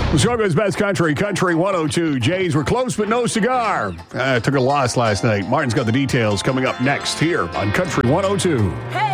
Chicago's best country, Country 102. Jays were close, but no cigar. Took a loss last night. Martin's got the details coming up next here on Country 102. Hey!